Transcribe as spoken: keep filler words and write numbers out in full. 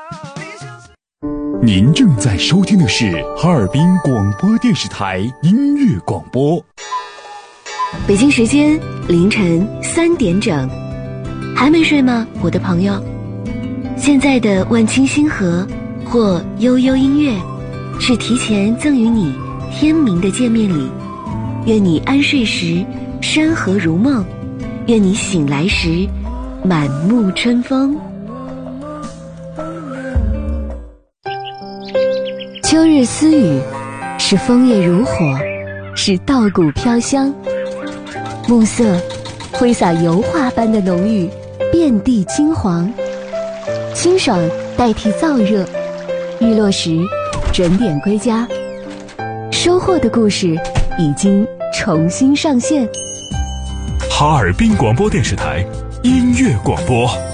您正在收听的是哈尔滨广播电视台音乐广播。 北京时间凌晨三点整，还没睡吗，我的朋友？现在的万青星河或悠悠音乐，是提前赠予你天明的见面礼。愿你安睡时山河如梦，愿你醒来时满目春风。秋日私语，是枫叶如火，是稻谷飘香。暮色挥洒油画般的浓郁，遍地金黄。清爽代替燥热，日落时准点归家。收获的故事已经重新上线。 哈尔滨广播电视台音乐广播。